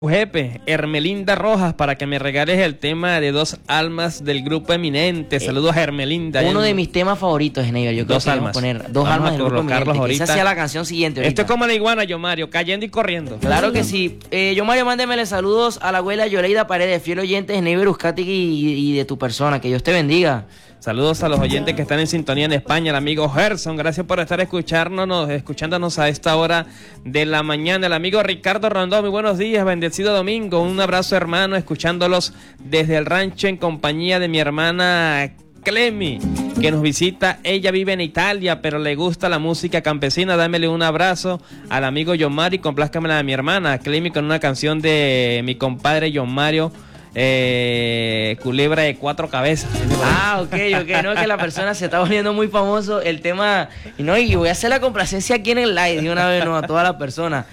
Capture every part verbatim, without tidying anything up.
Jefe, Hermelinda Rojas, para que me regales el tema de Dos Almas del grupo Eminente. Saludos a Hermelinda. Uno de mis temas favoritos, Sneider. Yo creo Dos que almas. poner Dos Vamos Almas a del grupo colocarlos Eminente. ahorita. Esa sea la canción siguiente ahorita. Esto es como la iguana, yo Mario, cayendo y corriendo. Claro que sí. Eh, yo Mario, mándemele saludos a la abuela Yoleida Paredes, fiel oyente de Sneider Euskadi y, y de tu persona. Que Dios te bendiga. Saludos a los oyentes que están en sintonía en España, el amigo Gerson, gracias por estar escuchándonos, escuchándonos a esta hora de la mañana. El amigo Ricardo Rondón, muy buenos días, bendecido domingo, un abrazo hermano, escuchándolos desde el rancho en compañía de mi hermana Clemi, que nos visita. Ella vive en Italia, pero le gusta la música campesina. Dámele un abrazo al amigo John Mario y complázcamela a mi hermana Clemi con una canción de mi compadre John Mario. Eh, culebra de cuatro cabezas. Ah, ok, ok, no, que la persona se está volviendo muy famoso el tema, y no, y voy a hacer la complacencia aquí en el live de una vez, no, a todas las personas.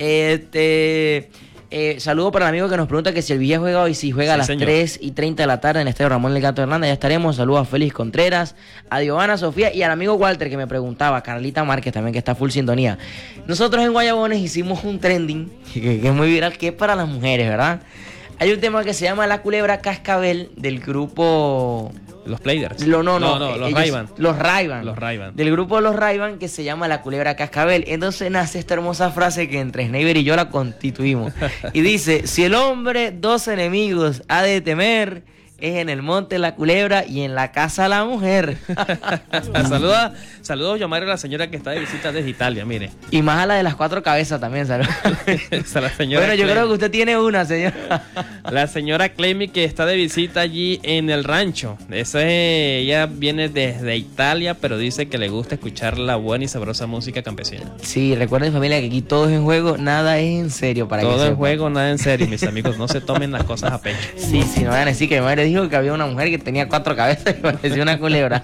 Este, eh, saludo para el amigo que nos pregunta que si el Villa juega hoy, si juega sí, a las señor. tres y treinta de la tarde en el estadio Ramón Legato Hernández, ya estaremos. Saludos a Félix Contreras, a Giovanna Sofía y al amigo Walter que me preguntaba, Carlita Márquez también que está full sintonía. Nosotros en Guayabones hicimos un trending que, que es muy viral, que es para las mujeres, ¿verdad? Hay un tema que se llama La Culebra Cascabel del grupo... Los Players. Lo, no, no, no, no los ellos, Ray-Ban. Los Ray-Ban. Los Ray-Ban. Del grupo Los Ray-Ban que se llama La Culebra Cascabel. Entonces nace esta hermosa frase que entre Sneider y yo la constituimos. Y dice, si el hombre dos enemigos ha de temer, es en el monte la culebra y en la casa la mujer. Saluda, saludos yo Mario, a la señora que está de visita desde Italia, mire. Y más a la de las cuatro cabezas también, saludos. la señora bueno, yo Clemi. creo que usted tiene una, señora. La señora Clemi que está de visita allí en el rancho. Esa es, ella viene desde Italia, pero dice que le gusta escuchar la buena y sabrosa música campesina. Sí, recuerden familia que aquí todo es en juego, nada es en serio. Para todo que en juego, nada en serio, mis amigos. No se tomen las cosas a pecho. Sí, sí, no van a decir que Mario dijo que había una mujer que tenía cuatro cabezas y parecía una culebra.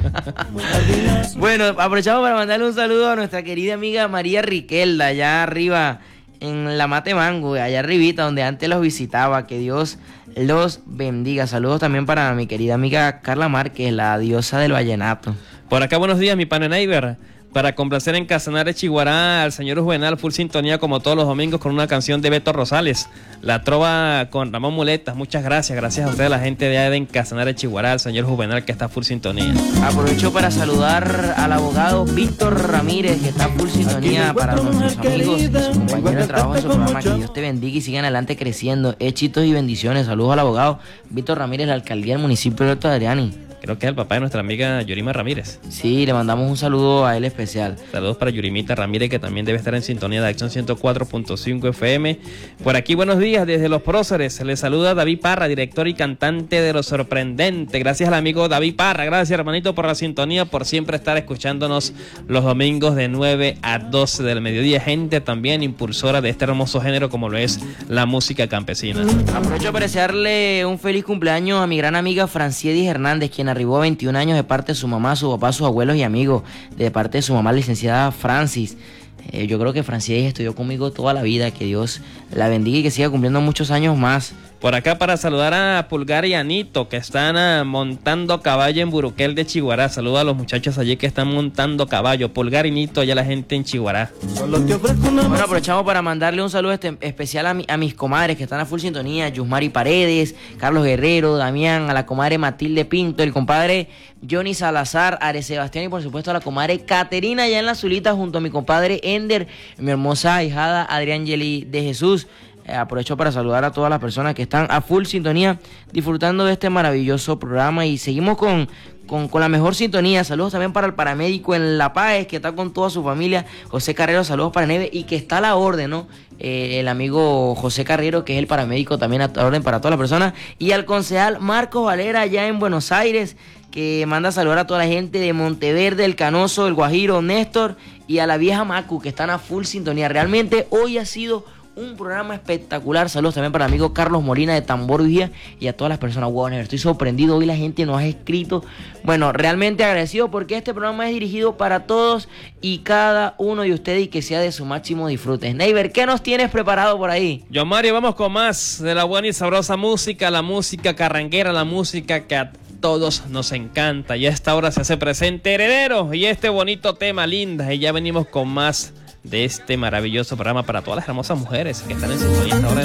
Bueno, aprovechamos para mandarle un saludo a nuestra querida amiga María Riquelda, allá arriba en la Mate Mango, allá arribita, donde antes los visitaba. Que Dios los bendiga. Saludos también para mi querida amiga Carla Márquez, la diosa del vallenato. Por acá, buenos días, mi pane Neighbor. Para complacer en Casanare, Chiguará, al señor Juvenal, full sintonía como todos los domingos con una canción de Beto Rosales, la trova con Ramón Muletas. Muchas gracias, gracias a ustedes, la gente de allá en Casanare, Chiguará, al señor Juvenal que está full sintonía. Aprovecho para saludar al abogado Víctor Ramírez que está full sintonía para nuestros amigos y sus compañeros de trabajo en su programa. Que Dios te bendiga y sigan adelante creciendo. Éxitos y bendiciones. Saludos al abogado Víctor Ramírez, la alcaldía del municipio de Alto Adriani. Creo que es el papá de nuestra amiga Yurima Ramírez. Sí, le mandamos un saludo a él especial. Saludos para Yurimita Ramírez, que también debe estar en sintonía de Acción ciento cuatro punto cinco F M. Por aquí, buenos días desde Los Próceres. Le saluda David Parra, director y cantante de Lo Sorprendente. Gracias al amigo David Parra. Gracias, hermanito, por la sintonía, por siempre estar escuchándonos los domingos de nueve a doce del mediodía. Gente también impulsora de este hermoso género como lo es la música campesina. Aprovecho para desearle un feliz cumpleaños a mi gran amiga Franciedis Hernández, quien arribó a veintiún años de parte de su mamá, su papá, sus abuelos y amigos, de parte de su mamá, licenciada Francis. Eh, yo creo que Franciedis estudió conmigo toda la vida, que Dios la bendiga y que siga cumpliendo muchos años más. Por acá para saludar a Pulgar y Anito, que están uh, montando caballo en Buruquel de Chiguará. Saludos a los muchachos allí que están montando caballo. Pulgar y Anito, allá la gente en Chiguará. Bueno, aprovechamos para mandarle un saludo este, especial a, mi, a mis comadres que están a full sintonía. Yusmari Paredes, Carlos Guerrero, Damián, a la comadre Matilde Pinto, el compadre Johnny Salazar, Are Sebastián y por supuesto a la comadre Caterina allá en la Zulita junto a mi compadre Ender, mi hermosa ahijada Adriángeli de Jesús. Eh, aprovecho para saludar a todas las personas que están a full sintonía disfrutando de este maravilloso programa y seguimos con, con, con la mejor sintonía. Saludos también para el paramédico en La Paz que está con toda su familia, José Carrero. Saludos para Neve y que está a la orden, ¿no? Eh, el amigo José Carrero, que es el paramédico también a la orden para todas las personas, y al concejal Marcos Valera allá en Buenos Aires, que manda a saludar a toda la gente de Monteverde, El Canoso, El Guajiro, Néstor y a la vieja Macu que están a full sintonía. Realmente hoy ha sido un programa espectacular. Saludos también para el amigo Carlos Molina de Tambor Vigía y a todas las personas. Wow, estoy sorprendido. Hoy la gente nos ha escrito. Bueno, realmente agradecido porque este programa es dirigido para todos y cada uno de ustedes y que sea de su máximo disfrute. Sneider, ¿qué nos tienes preparado por ahí? Yo, Mario, vamos con más de la buena y sabrosa música, la música carranguera, la música que a todos nos encanta. Y a esta hora se hace presente Heredero y este bonito tema, Linda. Y ya venimos con más de este maravilloso programa para todas las hermosas mujeres que están en sintonía ahora.